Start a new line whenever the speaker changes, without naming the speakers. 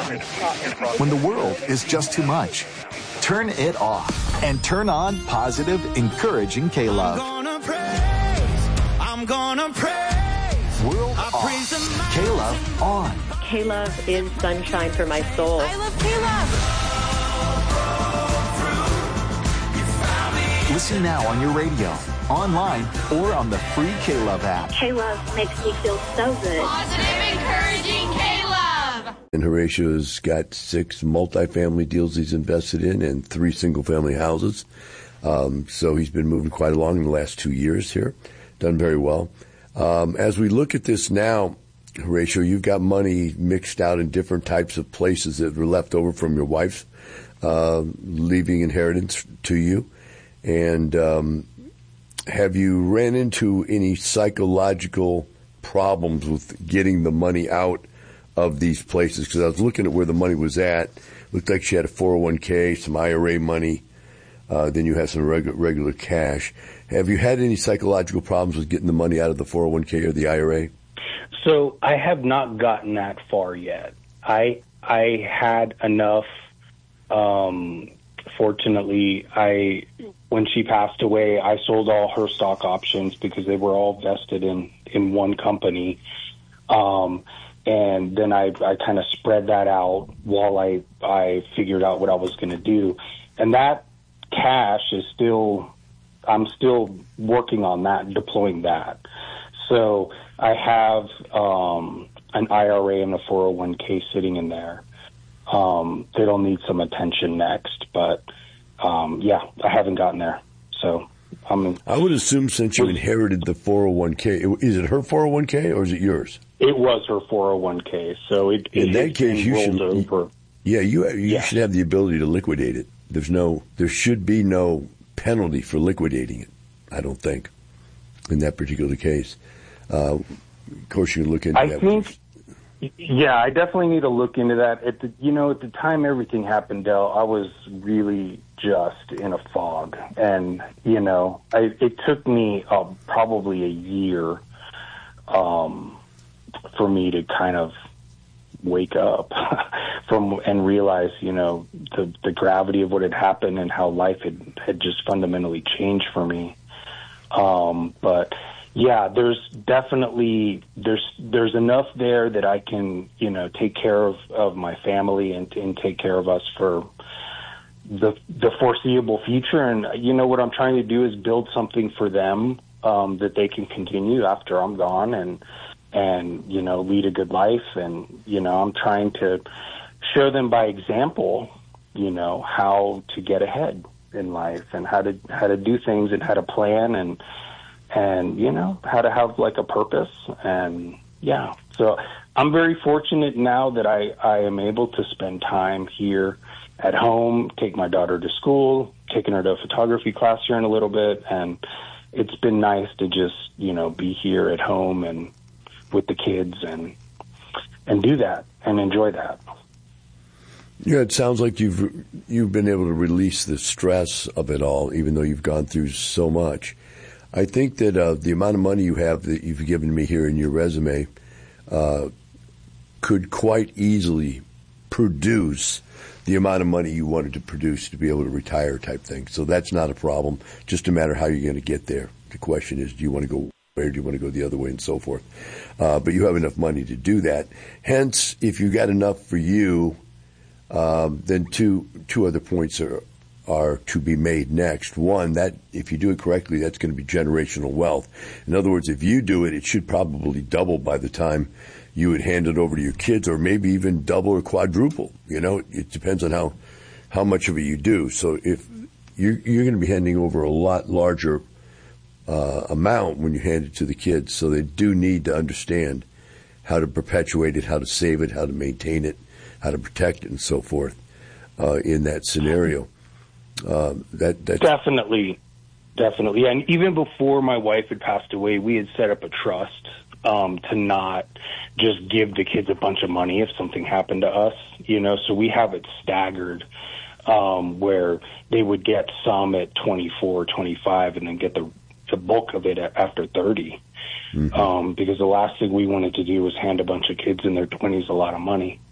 When the world is just too much, turn it off and turn on positive, encouraging K-Love.
I'm gonna praise.
World off. K-Love on.
K-Love is sunshine for my soul.
I love K-Love.
Listen now on your radio, online, or on the free K-Love app.
K-Love makes me feel so good.
Positive, encouraging K-Love.
And Horatio's got 6 multifamily deals he's invested in and 3 single-family houses. So he's been moving quite along in the last 2 years here. Done very well. As we look at this now, Horatio, you've got money mixed out in different types of places that were left over from your wife's leaving inheritance to you. And have you ran into any psychological problems with getting the money out of these places? Because I was looking at where the money was at. Looked like she had a 401k, some IRA money. Then you have some regular cash. Have you had any psychological problems with getting the money out of the 401k or the IRA?
So I have not gotten that far yet. I had enough. Fortunately, when she passed away, I sold all her stock options because they were all vested in one company. And then I kind of spread that out while I figured out what I was going to do. And that cash is I'm still working on that, deploying that. So I have an IRA and a 401k sitting in there. They'll need some attention next, but I haven't gotten there. So
I would assume since you inherited the 401k, is it her 401k or is it yours?
It was her 401k. So
in that case, you should.
Over.
Yeah, you should have the ability to liquidate it. There should be no penalty for liquidating it, I don't think, in that particular case. Of course, you can look into that.
I definitely need to look into that. At the time everything happened, Del, I was really just in a fog. And, it took me probably a year for me to kind of wake up and realize, the gravity of what had happened and how life had just fundamentally changed for me. But yeah, there's definitely, there's enough there that I can, take care of my family and take care of us for the foreseeable future. And, what I'm trying to do is build something for them, that they can continue after I'm gone and lead a good life. And, I'm trying to show them by example, how to get ahead in life and how to do things and how to plan and how to have like a purpose. And so I'm very fortunate now that I am able to spend time here at home, take my daughter to school, taking her to a photography class here in a little bit. And it's been nice to just, be here at home and with the kids and do that and enjoy that.
Yeah, it sounds like you've been able to release the stress of it all, even though you've gone through so much. I think that the amount of money you have that you've given me here in your resume could quite easily produce the amount of money you wanted to produce to be able to retire type thing. So that's not a problem, just a matter how you're going to get there. The question is, do you want to go where, do you want to go the other way, and so forth. But you have enough money to do that. Hence, if you got enough for you, then two other points are to be made next. One, that if you do it correctly, that's going to be generational wealth. In other words, if you do it, it should probably double by the time you would hand it over to your kids, or maybe even double or quadruple. It depends on how much of it you do. So if you're going to be handing over a lot larger amount when you hand it to the kids, so they do need to understand how to perpetuate it, how to save it, how to maintain it, how to protect it, and so forth in that scenario.
Definitely. And even before my wife had passed away, we had set up a trust to not just give the kids a bunch of money if something happened to us, so we have it staggered where they would get some at 24, 25 and then get the bulk of it after 30. Mm-hmm. Because the last thing we wanted to do was hand a bunch of kids in their 20s a lot of money.